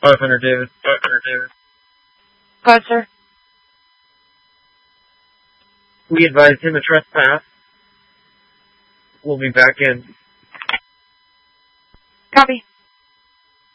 500 David. 500 David. Go ahead, sir. We advised him a trespass. We'll be back in. Copy.